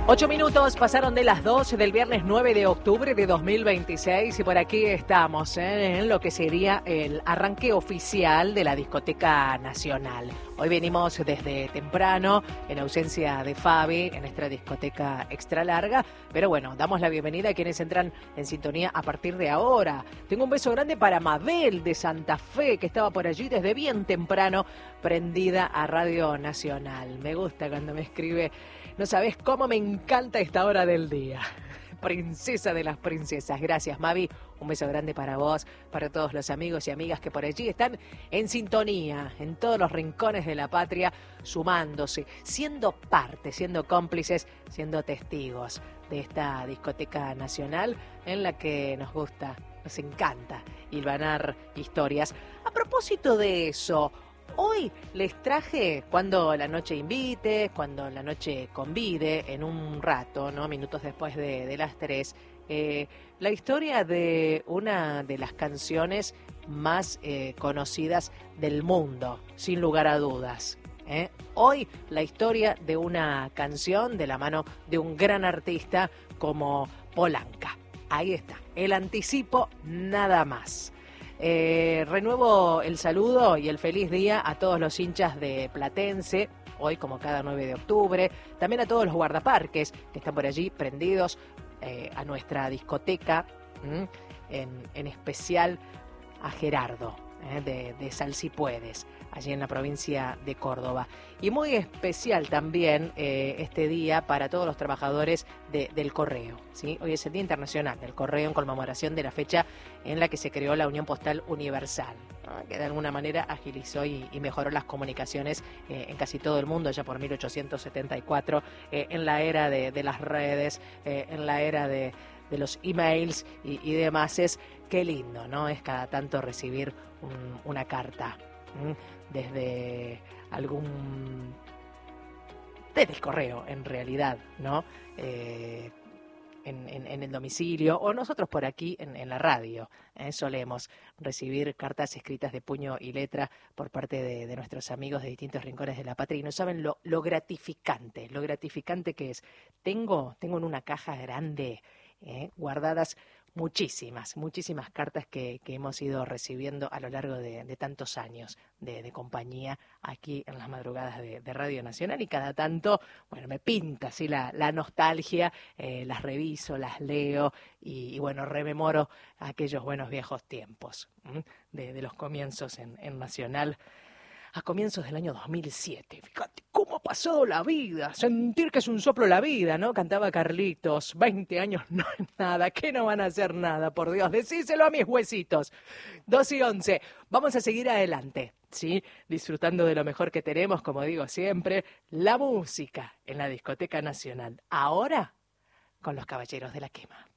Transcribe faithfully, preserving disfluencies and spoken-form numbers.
Ocho minutos pasaron de las doce del viernes nueve de octubre de dos mil veintiséis y por aquí estamos ¿eh? en lo que sería el arranque oficial de la Discoteca Nacional. Hoy venimos desde temprano, en ausencia de Fabi, en nuestra discoteca extra larga, pero bueno, damos la bienvenida a quienes entran en sintonía a partir de ahora. Tengo un beso grande para Mabel de Santa Fe, que estaba por allí desde bien temprano, prendida a Radio Nacional. Me gusta cuando me escribe. No sabés cómo me encanta esta hora del día. Princesa de las princesas. Gracias, Mavi. Un beso grande para vos, para todos los amigos y amigas que por allí están en sintonía, en todos los rincones de la patria, sumándose, siendo parte, siendo cómplices, siendo testigos de esta discoteca nacional en la que nos gusta, nos encanta hilvanar historias. A propósito de eso, hoy les traje Cuando la noche invite, Cuando la noche convide, en un rato, ¿no? Minutos después de, de las tres, eh, la historia de una de las canciones más eh, conocidas del mundo, sin lugar a dudas. ¿eh? Hoy la historia de una canción de la mano de un gran artista como Polanca. Ahí está, el anticipo nada más. Eh, renuevo el saludo y el feliz día a todos los hinchas de Platense, hoy como cada nueve de octubre, también a todos los guardaparques que están por allí prendidos eh, a nuestra discoteca, en, en especial a Gerardo eh, de, de Sal Si Puedes, allí en la provincia de Córdoba. Y muy especial también eh, este día para todos los trabajadores de, del Correo, ¿sí? Hoy es el Día Internacional del Correo en conmemoración de la fecha en la que se creó la Unión Postal Universal, ¿no? Que de alguna manera agilizó y, y mejoró las comunicaciones eh, en casi todo el mundo, ya por mil ochocientos setenta y cuatro, eh, en la era de, de las redes, eh, en la era de, de los emails y, y demás. Es qué lindo, ¿no? Es cada tanto recibir un, una carta ¿m? desde algún... desde el correo, en realidad, ¿no? Eh, en, en, en el domicilio, o nosotros por aquí en, en la radio, ¿eh? solemos recibir cartas escritas de puño y letra por parte de, de nuestros amigos de distintos rincones de la patria, y no saben lo, lo gratificante, lo gratificante que es. Tengo, tengo en una caja grande ¿eh? guardadas muchísimas, muchísimas cartas que, que hemos ido recibiendo a lo largo de, de tantos años de, de compañía aquí en las madrugadas de, de Radio Nacional, y cada tanto, bueno, me pinta así la, la nostalgia, eh, las reviso, las leo y, y bueno, rememoro aquellos buenos viejos tiempos de, de los comienzos en, en Nacional. A comienzos del año dos mil siete, fíjate cómo ha pasado la vida, sentir que es un soplo la vida, ¿no? Cantaba Carlitos, veinte años no es nada, que no van a hacer nada, por Dios, decíselo a mis huesitos. dos y once, vamos a seguir adelante, ¿sí? Disfrutando de lo mejor que tenemos, como digo siempre, la música en la Discoteca Nacional. Ahora, con los Caballeros de la Quema.